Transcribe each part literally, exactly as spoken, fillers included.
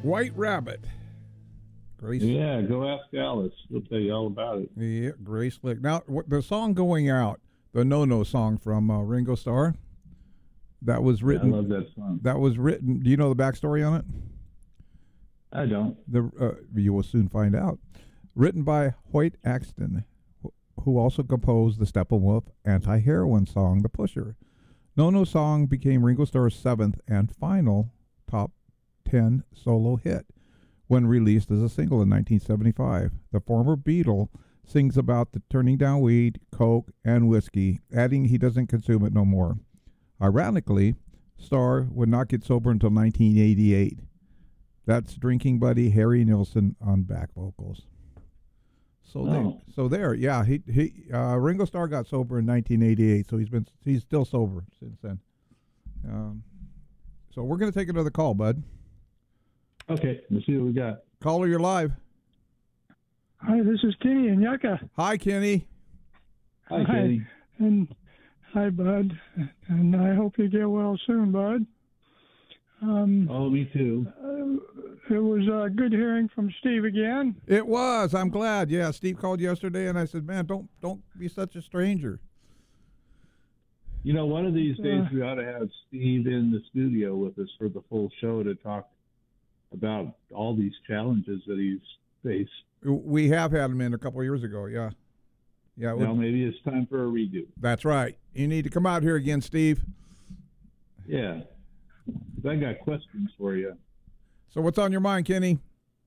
White Rabbit. Grace. Yeah, go ask Alice. She'll tell you all about it. Yeah, Grace Slick. Now, what, the song Going Out, the No No song from uh, Ringo Starr, that was written. Yeah, I love that song. That was written. Do you know the backstory on it? I don't. The uh, you will soon find out. Written by Hoyt Axton, who also composed the Steppenwolf anti-heroin song, "The Pusher." No No song became Ringo Starr's seventh and final top ten solo hit when released as a single in nineteen seventy-five. The former Beatle sings about the turning down weed, coke, and whiskey, adding he doesn't consume it no more. Ironically, Starr would not get sober until nineteen eighty-eight. That's drinking buddy Harry Nilsson on back vocals. So oh. there, so there, yeah. He he. Uh, Ringo Starr got sober in nineteen eighty-eight, so he's been he's still sober since then. Um, so we're gonna take another call, bud. Okay, let's see what we got. Caller, you're live. Hi, this is Kenny in Yucca. Hi, Kenny. Hi, hi, Kenny. And hi, Bud. And I hope you get well soon, Bud. Um, oh, me too. Uh, it was uh, good hearing from Steve again. It was. I'm glad. Yeah, Steve called yesterday, and I said, "Man, don't don't be such a stranger." You know, one of these days uh, we ought to have Steve in the studio with us for the full show to talk about all these challenges that he's faced. We have had him in a couple of years ago. Yeah, yeah. Well, maybe it's time for a redo. That's right. You need to come out here again, Steve. Yeah. I got questions for you. So what's on your mind, Kenny?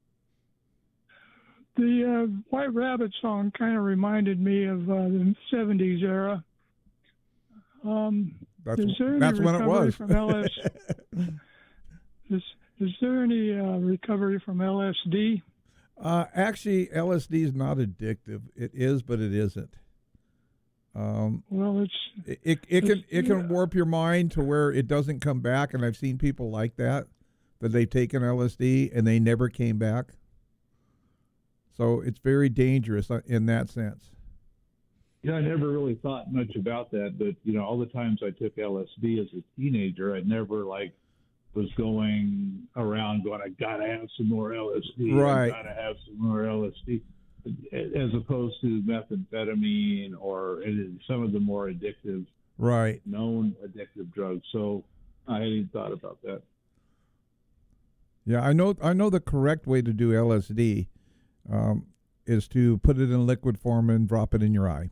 The uh, White Rabbit song kind of reminded me of uh, the seventies era. Um, that's is there any that's when it was. From L S is, is there any uh, recovery from L S D? Uh, actually, L S D is not addictive. It is, but it isn't. Um, well, it's it it, it it's, can it can yeah. warp your mind to where it doesn't come back, and I've seen people like that that they've taken L S D and they never came back. So it's very dangerous in that sense. Yeah, I never really thought much about that, but you know, all the times I took L S D as a teenager, I never like was going around going, I gotta have some more L S D. Right. I gotta have some more L S D. As opposed to methamphetamine or some of the more addictive, right, known addictive drugs. So I hadn't thought about that. Yeah, I know. I know the correct way to do L S D um, is to put it in liquid form and drop it in your eye.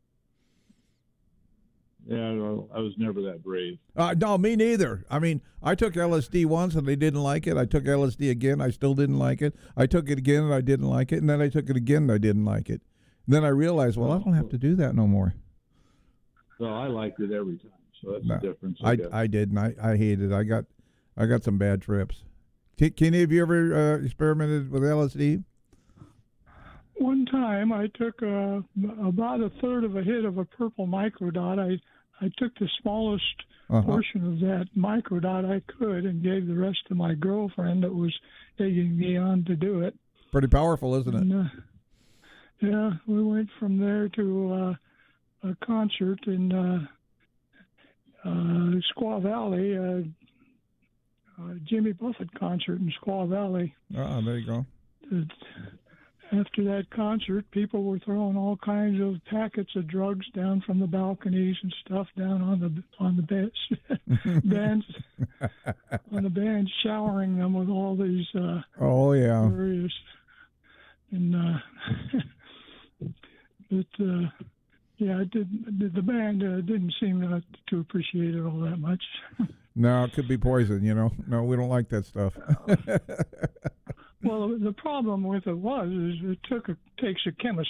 Yeah, well, I was never that brave. Uh, no, me neither. I mean, I took L S D once and I didn't like it. I took L S D again. I still didn't like it. I took it again and I didn't like it. And then I took it again and I didn't like it. And then I realized, well, I don't have to do that no more. Well, I liked it every time, so that's no, the difference. I, I, I didn't. I, I hated it. I got I got some bad trips. Kenny, have you ever uh, experimented with L S D? One time I took uh, about a third of a hit of a purple microdot. I I took the smallest uh-huh. portion of that microdot I could and gave the rest to my girlfriend that was egging me on to do it. Pretty powerful, isn't it? And, uh, yeah, we went from there to uh, a concert in uh, uh, Squaw Valley, uh, uh, Jimmy Buffett concert in Squaw Valley. Ah, there you go. It, After that concert, people were throwing all kinds of packets of drugs down from the balconies and stuff down on the on the beds, bands, on the bands, showering them with all these. Uh, oh yeah. Various, and uh, it, uh, yeah, it did. The band uh, didn't seem to, to appreciate it all that much. No, it could be poison. You know, no, we don't like that stuff. Well, the problem with it was is it took a, takes a chemist